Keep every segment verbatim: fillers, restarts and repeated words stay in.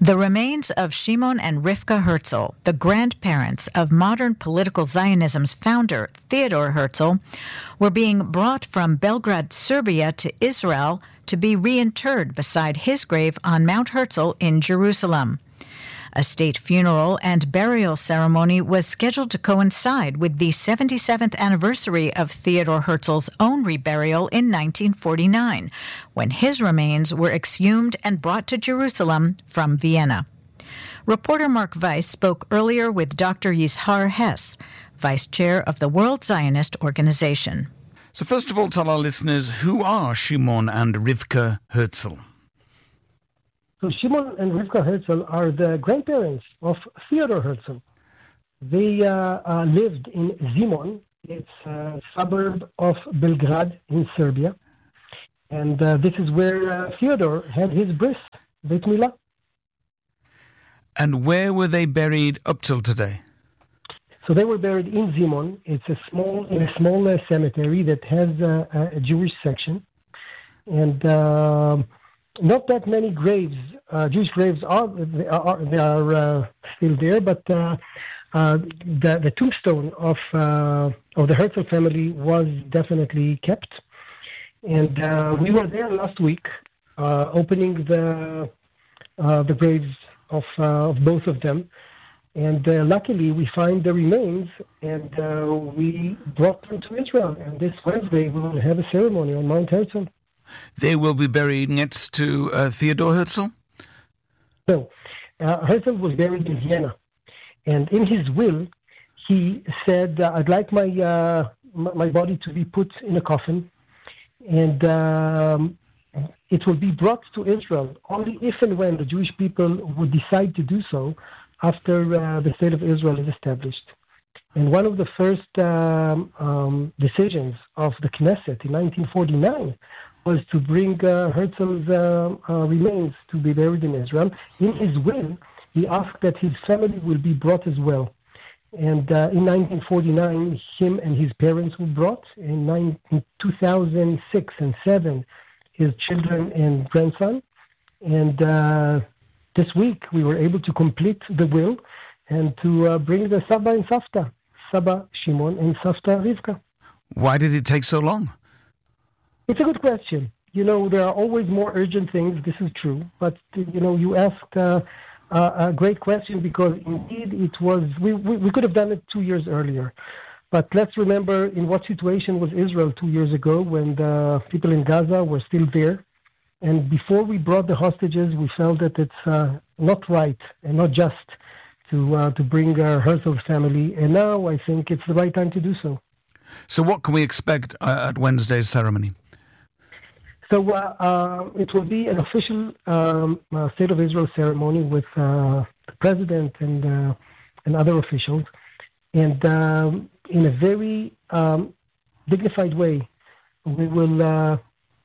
The remains of Shimon and Rivka Herzl, the grandparents of modern political Zionism's founder, Theodor Herzl, were being brought from Belgrade, Serbia to Israel to be reinterred beside his grave on Mount Herzl in Jerusalem. A state funeral and burial ceremony was scheduled to coincide with the seventy-seventh anniversary of Theodor Herzl's own reburial in nineteen forty-nine, when his remains were exhumed and brought to Jerusalem from Vienna. Reporter Mark Weiss spoke earlier with Doctor Yishar Hess, vice chair of the World Zionist Organization. So first of all, tell our listeners, who are Shimon and Rivka Herzl? So Shimon and Rivka Herzl are the grandparents of Theodor Herzl. They uh, uh, lived in Zemun. It's a suburb of Belgrade in Serbia. And uh, this is where uh, Theodor had his bris, Beit Milah. And where were they buried up till today? So they were buried in Zemun. It's a small, in a small uh, cemetery that has uh, a Jewish section. And uh, not that many graves, uh, Jewish graves are they are, they are uh, still there, but uh, uh, the the tombstone of uh, of the Herzl family was definitely kept. And uh, we were there last week, uh, opening the uh, the graves of uh, of both of them. And uh, luckily, we find the remains, and uh, we brought them to Israel. And this Wednesday, we will have a ceremony on Mount Herzl. They will be buried next to uh, Theodor Herzl? No. Uh, Herzl was buried in Vienna. And in his will, he said, uh, I'd like my, uh, my body to be put in a coffin, and um, it will be brought to Israel only if and when the Jewish people would decide to do so after uh, the state of Israel is established. And one of the first um, um, decisions of the Knesset in nineteen forty-nine was to bring uh, Herzl's uh, uh, remains to be buried in Israel. In his will, he asked that his family will be brought as well. And uh, in nineteen forty-nine, him and his parents were brought. In, nine, in two thousand six and seven, his children and grandson. And uh, this week, we were able to complete the will and to uh, bring the Saba and Safta, Saba Shimon and Safta Rivka. Why did it take so long? It's a good question. You know, there are always more urgent things. This is true. But, you know, you asked uh, uh, a great question because, indeed, it was, we, we, we could have done it two years earlier. But let's remember in what situation was Israel two years ago when the people in Gaza were still there. And before we brought the hostages, we felt that it's uh, not right and not just to, uh, to bring our Herzl family. And now I think it's the right time to do so. So what can we expect uh, at Wednesday's ceremony? So uh, uh, it will be an official um, uh, State of Israel ceremony with uh, the president and uh, and other officials, and um, in a very um, dignified way, we will uh,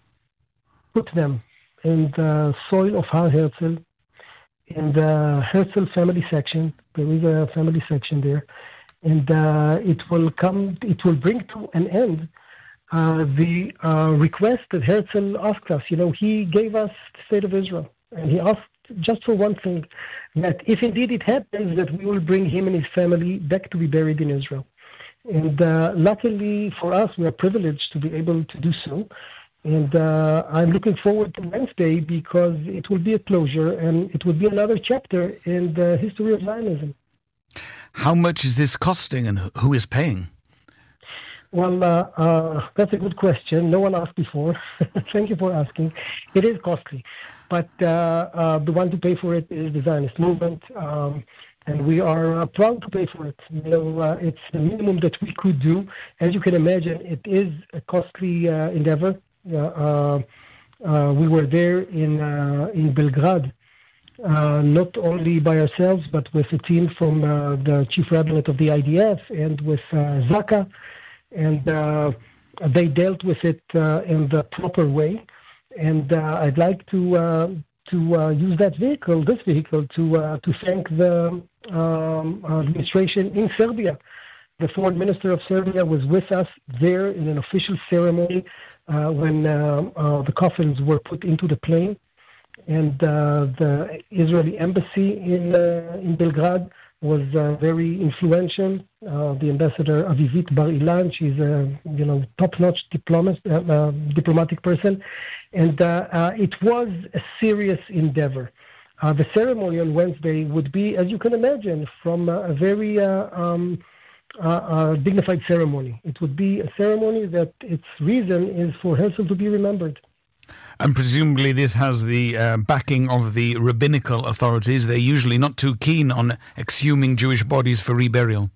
put them in the soil of Har Herzl, in the Herzl family section. There is a family section there, and uh, it will come. It will bring to an end Uh, the uh, request that Herzl asked us. You know, he gave us the State of Israel, and he asked just for one thing, that if indeed it happens, that we will bring him and his family back to be buried in Israel. And uh, luckily for us, we are privileged to be able to do so. And uh, I'm looking forward to Wednesday because it will be a closure and it will be another chapter in the history of Zionism. How much is this costing and who is paying? Well, uh, uh, that's a good question. No one asked before. Thank you for asking. It is costly, but uh, uh, the one to pay for it is the Zionist movement, um, and we are uh, proud to pay for it. You know, uh, it's the minimum that we could do. As you can imagine, it is a costly uh, endeavor. Uh, uh, uh, we were there in uh, in Belgrade, uh, not only by ourselves, but with a team from uh, the chief rabbinate of the I D F and with uh, Zaka. And uh, they dealt with it uh, in the proper way. And uh, I'd like to uh, to uh, use that vehicle, this vehicle, to uh, to thank the um, administration in Serbia. The foreign minister of Serbia was with us there in an official ceremony uh, when uh, uh, the coffins were put into the plane. and uh, the Israeli embassy in uh, in Belgrade was uh, very influential. Uh, the ambassador Avivit Bar Ilan, she's a you know top-notch diplomat, uh, uh, diplomatic person, and uh, uh, it was a serious endeavor. Uh, the ceremony on Wednesday would be, as you can imagine, from uh, a very uh, um, uh, uh, dignified ceremony. It would be a ceremony that its reason is for Herzl to be remembered. And presumably this has the uh, backing of the rabbinical authorities. They're usually not too keen on exhuming Jewish bodies for reburial.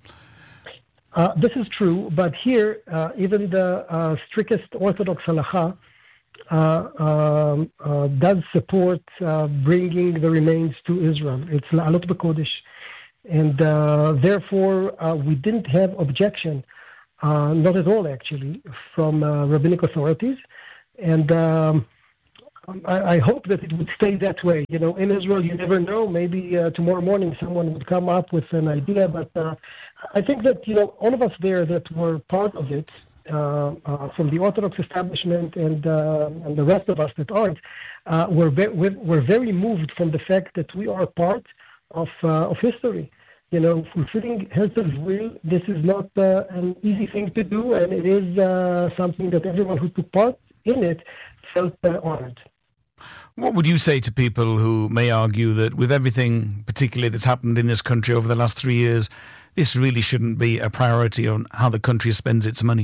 Uh, this is true, but here, uh, even the uh, strictest Orthodox halacha uh, um, uh, does support uh, bringing the remains to Israel. It's La'alot B'Kodesh. And uh, therefore, uh, we didn't have objection, uh, not at all actually, from uh, rabbinic authorities. And um, I, I hope that it would stay that way. You know, in Israel, you never know. Maybe uh, tomorrow morning someone would come up with an idea. But uh, I think that, you know, all of us there that were part of it, uh, uh, from the Orthodox establishment and uh, and the rest of us that aren't, uh, were, ve- were very moved from the fact that we are part of uh, of history. You know, fulfilling Herzl's will, this is not uh, an easy thing to do, and it is uh, something that everyone who took part in it felt uh, honored. What would you say to people who may argue that with everything, particularly that's happened in this country over the last three years, this really shouldn't be a priority on how the country spends its money?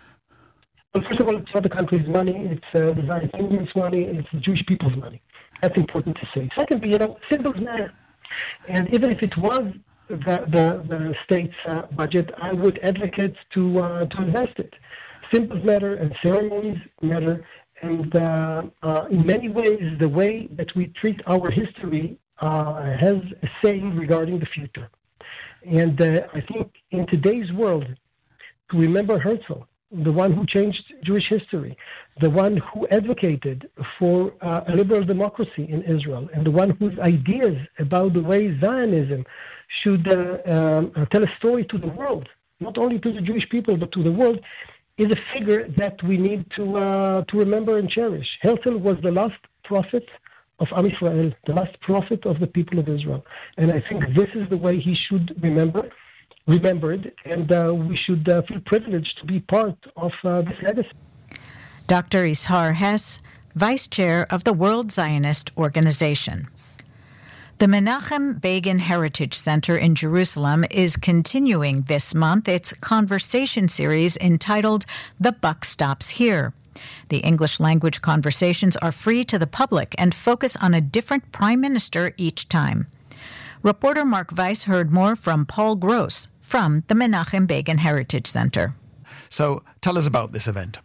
Well, first of all, it's not the country's money, it's uh, the Zionist movement's money, it's the Jewish people's money. That's important to say. Secondly, you know, symbols matter. And even if it was the, the, the state's uh, budget, I would advocate to, uh, to invest it. Symbols matter and ceremonies matter. And uh, uh, in many ways, the way that we treat our history uh, has a saying regarding the future. And uh, I think in today's world, to remember Herzl, the one who changed Jewish history, the one who advocated for uh, a liberal democracy in Israel, and the one whose ideas about the way Zionism should uh, um, tell a story to the world, not only to the Jewish people, but to the world, is a figure that we need to uh, to remember and cherish. Herzl was the last prophet of Am Yisrael, the last prophet of the people of Israel. And I think this is the way he should remember, remembered, and uh, we should uh, feel privileged to be part of uh, this legacy. Doctor Ishar Hess, Vice Chair of the World Zionist Organization. The Menachem Begin Heritage Center in Jerusalem is continuing this month its conversation series entitled The Buck Stops Here. The English-language conversations are free to the public and focus on a different prime minister each time. Reporter Mark Weiss heard more from Paul Gross from the Menachem Begin Heritage Center. So tell us about this event.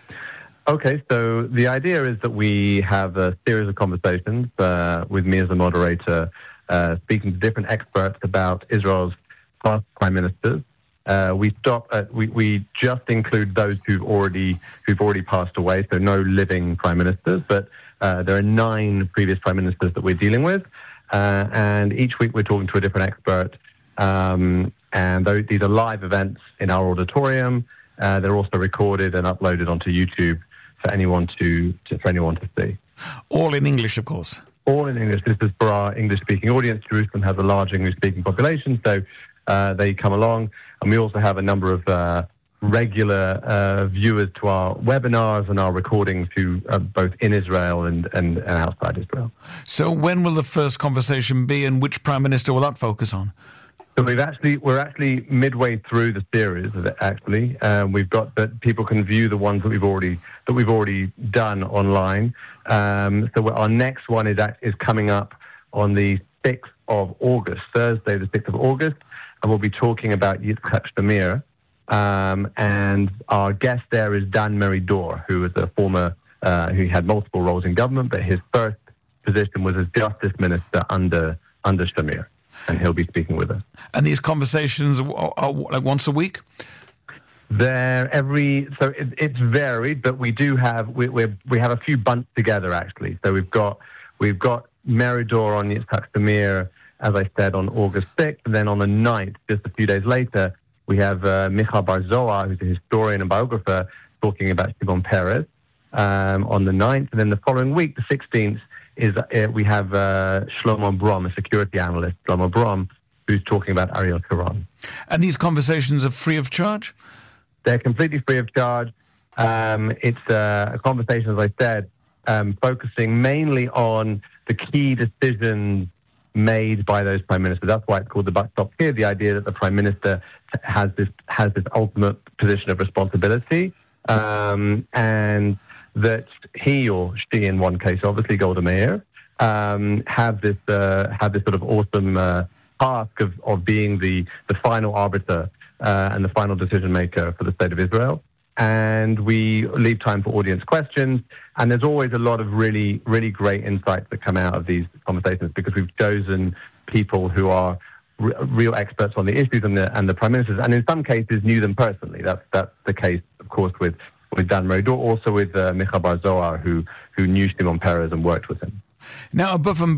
Okay, so the idea is that we have a series of conversations uh, with me as a moderator, uh, speaking to different experts about Israel's past prime ministers. Uh, we stop at we, we just include those who've already who've already passed away, so no living prime ministers. But uh, there are nine previous prime ministers that we're dealing with, uh, and each week we're talking to a different expert. Um, and those, these are live events in our auditorium. Uh, they're also recorded and uploaded onto YouTube for anyone to, to for anyone to see. All in English, of course. All in English. This is for our English-speaking audience. Jerusalem has a large English-speaking population, so uh, they come along. And we also have a number of uh, regular uh, viewers to our webinars and our recordings who are both in Israel and, and, and outside Israel. So when will the first conversation be, and which prime minister will that focus on? So we've actually we're actually midway through the series of it. Actually, uh, we've got that people can view the ones that we've already that we've already done online. Um, so our next one is is coming up on the sixth of August, Thursday, the sixth of August, and we'll be talking about Yitzhak Shamir. Um, and our guest there is Dan Meridor, who is a former uh, who had multiple roles in government, but his first position was as Justice Minister under under Shamir. And he'll be speaking with us. And these conversations are, are like once a week? They're every so it, it's varied, but we do have we we we have a few bunts together actually. So we've got we've got Meridor on Yitzhak Shamir, as I said, on August sixth, and then on the ninth, just a few days later, we have uh, Micha Bar Zohar, who's a historian and biographer, talking about Shimon Peres um, on the ninth, and then the following week, the sixteenth, is uh, we have uh, Shlomo Brom, a security analyst, Shlomo Brom, who's talking about Ariel Sharon. And these conversations are free of charge? They're completely free of charge. Um, it's uh, a conversation, as I said, um, focusing mainly on the key decisions made by those prime ministers. That's why it's called the buck stop here, the idea that the prime minister has this has this ultimate position of responsibility, um, and that he or she, in one case, obviously Golda Meir, um, have this uh, have this sort of awesome uh, task of, of being the, the final arbiter uh, and the final decision maker for the state of Israel. And we leave time for audience questions. And there's always a lot of really, really great insights that come out of these conversations because we've chosen people who are r- real experts on the issues and the, and the prime ministers, and in some cases knew them personally. That's that's the case, of course, with, with Dan Meridor, also with uh, Micha Bar Zohar, who, who knew Shimon Peres and worked with him. Now, above and